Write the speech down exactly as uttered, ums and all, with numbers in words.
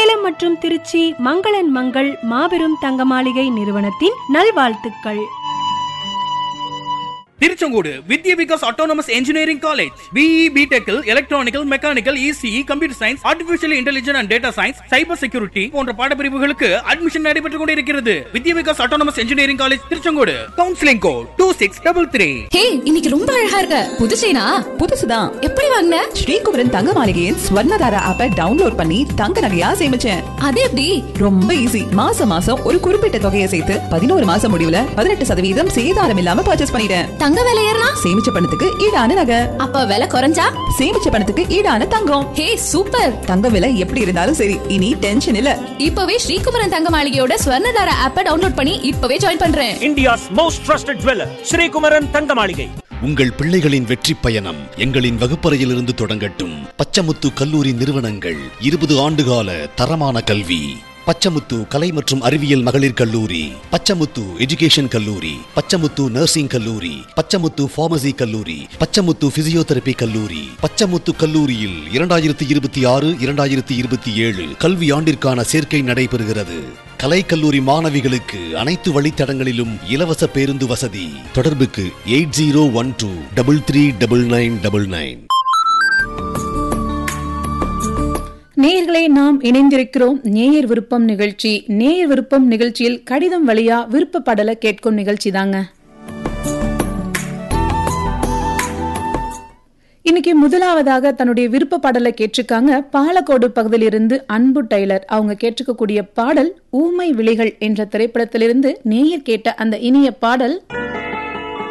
சேலம் மற்றும் திருச்சி மங்களன் மங்கள் மாபெரும் தங்க மாளிகை நிறுவனத்தின் நல்வாழ்த்துக்கள். திருச்செங்கோடு வித்யா Vikas autonomous engineering college BE பிடெக்கில் electronical mechanical ECE computer science artificial intelligence and data science cyber security போன்ற பாடப்பிரிவுகளுக்கு அட்மிஷன் நடைபெற்றுக் கொண்டிருக்கிறது. வித்யா Vikas autonomous engineering college Tiruchengode. Counselling code two six double three. ஹே, இன்னைக்கு ரொம்ப அழகா இருக்க. புதுசேனா? புதுசுதான். எப்படி வாங்குன? ஸ்ரீகுமரன் தங்க மாளிகையின் ஸ்வர்ணதாரா ஆப்பை டவுன்லோட் பண்ணி தங்க நகையா சேமிச்சேன். அது எப்படி? ரொம்ப ஈஸி. மாசம் மாசம் ஒரு குறிப்பிட்ட தொகையை சேர்த்து பதினோரு மாசம் முடிவுல பதினெட்டு சதவீதம் சேதாரம் இல்லாம பர்ச்சேஸ் பண்ணிட்டேன். தங்க விலை ஏறனா? சேமிச்ச பணத்துக்கு ஈடான நகை. அப்ப விலை குறைஞ்சா? சேமிச்ச பணத்துக்கு ஈடான தங்கம். ஹே, சூப்பர். தங்க விலை எப்படி இருந்தாலும் சரி, இனி டென்ஷன் இல்ல. இப்பவே ஸ்ரீகுமரன் தங்க மாளிகையோட ஸ்வர்ணதாரா ஆப்பை டவுன்லோட் பண்ணி இப்பவே ஜாயின் பண்றேன். India's most trusted jeweller Sri Kumaran தங்க மாளிகை. உங்கள் பிள்ளைகளின் வெற்றி பயணம் எங்களின் வகுப்பறையில் இருந்து தொடங்கட்டும். பச்சமுத்து கல்லூரி நிறுவனங்கள் இருபது ஆண்டுகால தரமான கல்வி. பச்சமுத்து கலை மற்றும் அறிவியல் மகளிர் கல்லூரி, பச்சமுத்து எஜுகேஷன் கல்லூரி, பச்சமுத்து நர்சிங் கல்லூரி, பச்சமுத்து பார்மசி கல்லூரி, பச்சமுத்து பிசியோதெரபி கல்லூரி. பச்சமுத்து கல்லூரியில் இரண்டாயிரத்தி இருபத்தி ஆறு இரண்டாயிரத்தி இருபத்தி ஏழு கல்வி ஆண்டிற்கான சேர்க்கை நடைபெறுகிறது. கலை கல்லூரி மாணவிகளுக்கு அனைத்து வழித்தடங்களிலும் இலவச பேருந்து வசதி. தொடர்புக்கு eight zero one two double three double nine double nine. நேயர்களை நாம் இணைந்திருக்கிறோம் நேயர் விருப்பம் நிகழ்ச்சி. நேயர் விருப்பம் நிகழ்ச்சியில் கடிதம் வழியா விருப்ப பாடலை கேட்கும் நிகழ்ச்சி தாங்க. இன்னைக்கு முதலாவதாக தன்னுடைய விருப்ப பாடலை கேட்டிருக்காங்க பாலக்கோடு பகுதியிலிருந்து அன்பு டெய்லர். அவங்க கேட்டிருக்கக்கூடிய பாடல் ஊமை விழிகள் என்ற திரைப்படத்திலிருந்து நேயர் கேட்ட அந்த இனிய பாடல்